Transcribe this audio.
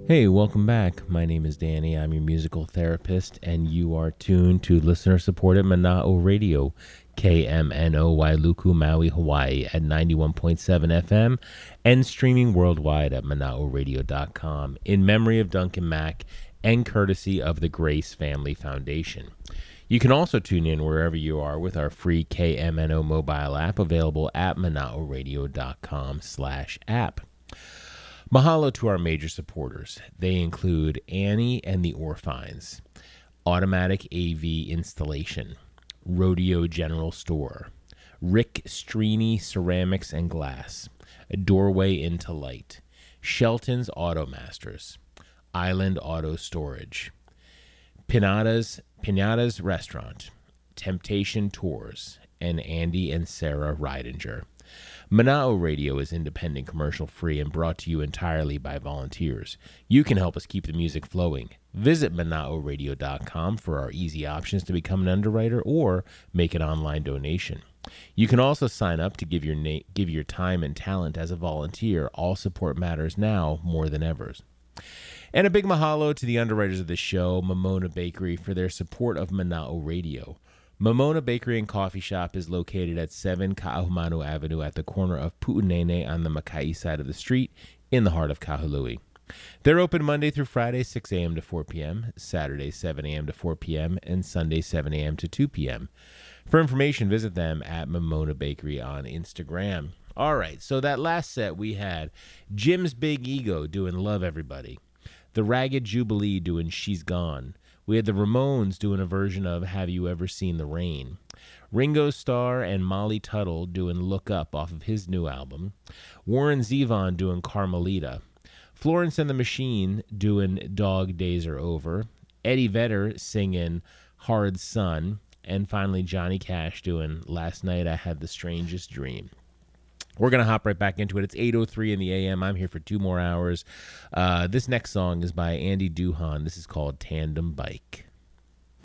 Hey, welcome back. My name is Danny. I'm your musical therapist, and you are tuned to listener-supported Mana'o Radio, KMNO Wailuku, Maui, Hawaii, at 91.7 FM, and streaming worldwide at Mana'oRadio.com, in memory of Duncan Mack and courtesy of the Grace Family Foundation. You can also tune in wherever you are with our free KMNO mobile app available at Mana'oRadio.com/app. Mahalo to our major supporters. They include Annie and the Orphines, Automatic AV Installation, Rodeo General Store, Rick Strini Ceramics and Glass, A Doorway into Light, Shelton's Auto Masters, Island Auto Storage, Pinatas Restaurant, Temptation Tours, and Andy and Sarah Ridinger. Mana'o Radio is independent, commercial-free, and brought to you entirely by volunteers. You can help us keep the music flowing. Visit Mana'oRadio.com for our easy options to become an underwriter or make an online donation. You can also sign up to give your time and talent as a volunteer. All support matters now more than ever. And a big mahalo to the underwriters of the show, Momona Bakery, for their support of Mana'o Radio. Momona Bakery and Coffee Shop is located at 7 Ka'ahumanu Avenue at the corner of Pu'unene on the Makai side of the street in the heart of Kahului. They're open Monday through Friday, 6 a.m. to 4 p.m., Saturday, 7 a.m. to 4 p.m., and Sunday, 7 a.m. to 2 p.m. For information, visit them at Momona Bakery on Instagram. All right, so that last set we had Jim's Big Ego doing Love Everybody, the Ragged Jubilee doing She's Gone. We had the Ramones doing a version of Have You Ever Seen the Rain? Ringo Starr and Molly Tuttle doing Look Up off of his new album. Warren Zevon doing Carmelita. Florence and the Machine doing Dog Days Are Over. Eddie Vedder singing Hard Sun. And finally Johnny Cash doing Last Night I Had the Strangest Dream. We're going to hop right back into it. It's 8:03 in the a.m. I'm here for 2 more hours. This next song is by Andy Duhan. This is called Tandem Bike.